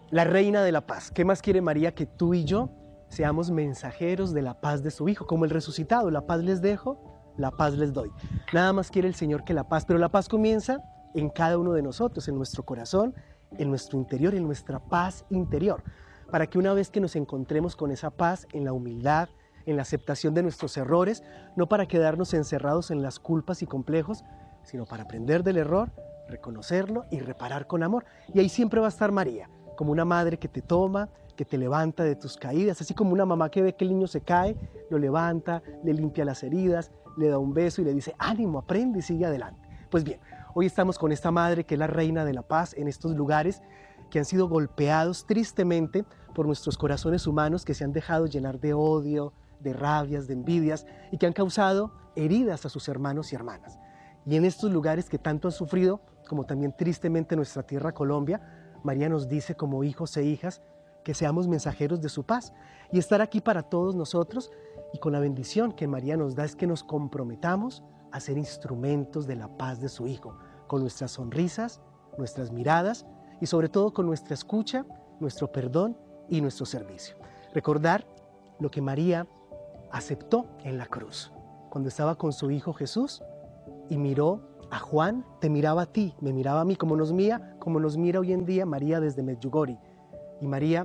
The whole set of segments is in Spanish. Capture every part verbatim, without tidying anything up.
la reina de la paz. ¿Qué más quiere María? Que tú y yo seamos mensajeros de la paz de su Hijo, como el resucitado. La paz les dejo, la paz les doy. Nada más quiere el Señor que la paz, pero la paz comienza en cada uno de nosotros, en nuestro corazón, en nuestro interior, en nuestra paz interior, para que una vez que nos encontremos con esa paz, en la humildad, en la aceptación de nuestros errores, no para quedarnos encerrados en las culpas y complejos, sino para aprender del error, reconocerlo y reparar con amor. Y ahí siempre va a estar María, como una madre que te toma, que te levanta de tus caídas, así como una mamá que ve que el niño se cae, lo levanta, le limpia las heridas, le da un beso y le dice, ánimo, aprende y sigue adelante. Pues bien, hoy estamos con esta madre que es la reina de la paz en estos lugares que han sido golpeados tristemente por nuestros corazones humanos que se han dejado llenar de odio, de rabias, de envidias y que han causado heridas a sus hermanos y hermanas. Y en estos lugares que tanto han sufrido, como también tristemente nuestra tierra Colombia, María nos dice como hijos e hijas que seamos mensajeros de su paz y estar aquí para todos nosotros, y con la bendición que María nos da es que nos comprometamos a ser instrumentos de la paz de su Hijo, con nuestras sonrisas, nuestras miradas y sobre todo con nuestra escucha, nuestro perdón y nuestro servicio. Recordar lo que María aceptó en la cruz, cuando estaba con su Hijo Jesús y miró a Juan, te miraba a ti, me miraba a mí, como nos mira, como nos mira hoy en día María desde Medjugorje. Y María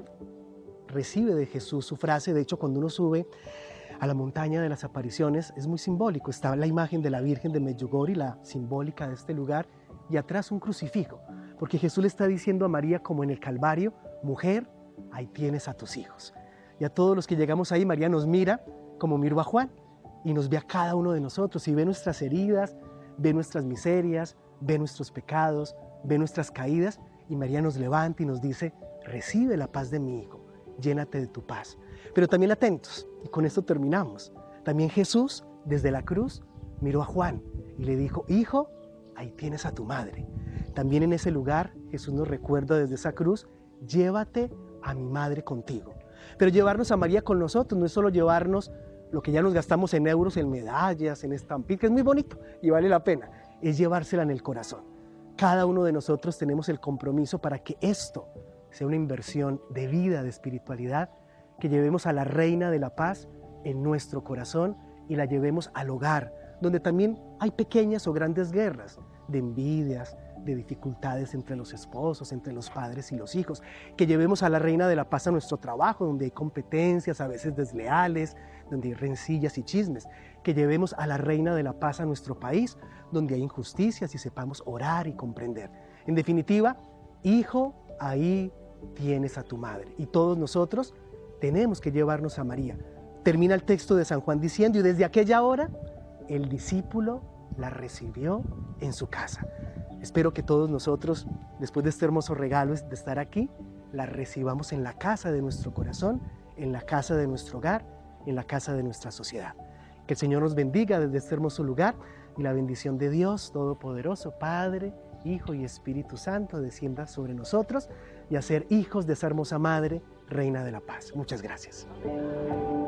recibe de Jesús su frase. De hecho, cuando uno sube a la montaña de las apariciones, es muy simbólico. Está la imagen de la Virgen de Medjugorje, la simbólica de este lugar, y atrás un crucifijo, porque Jesús le está diciendo a María, como en el Calvario, mujer, ahí tienes a tus hijos. Y a todos los que llegamos ahí, María nos mira como miró a Juan, y nos ve a cada uno de nosotros, y ve nuestras heridas, ve nuestras miserias, ve nuestros pecados, ve nuestras caídas, y María nos levanta y nos dice, recibe la paz de mi Hijo, llénate de tu paz. Pero también atentos, y con esto terminamos, también Jesús desde la cruz miró a Juan y le dijo, hijo, ahí tienes a tu madre. También en ese lugar Jesús nos recuerda desde esa cruz, llévate a mi madre contigo. Pero llevarnos a María con nosotros no es solo llevarnos lo que ya nos gastamos en euros, en medallas, en estampillas, que es muy bonito y vale la pena, es llevársela en el corazón. Cada uno de nosotros tenemos el compromiso para que esto sea una inversión de vida, de espiritualidad, que llevemos a la Reina de la Paz en nuestro corazón y la llevemos al hogar, donde también hay pequeñas o grandes guerras, de envidias, de dificultades entre los esposos, entre los padres y los hijos, que llevemos a la Reina de la Paz a nuestro trabajo, donde hay competencias a veces desleales, donde hay rencillas y chismes, que llevemos a la Reina de la Paz a nuestro país, donde hay injusticias y sepamos orar y comprender. En definitiva, hijo, ahí tienes a tu madre. Y todos nosotros tenemos que llevarnos a María. Termina el texto de San Juan diciendo, y desde aquella hora el discípulo la recibió en su casa. Espero que todos nosotros, después de este hermoso regalo de estar aquí, la recibamos en la casa de nuestro corazón, en la casa de nuestro hogar, en la casa de nuestra sociedad. Que el Señor nos bendiga desde este hermoso lugar y la bendición de Dios Todopoderoso, Padre, Hijo y Espíritu Santo, descienda sobre nosotros y a ser hijos de esa hermosa Madre, Reina de la Paz. Muchas gracias.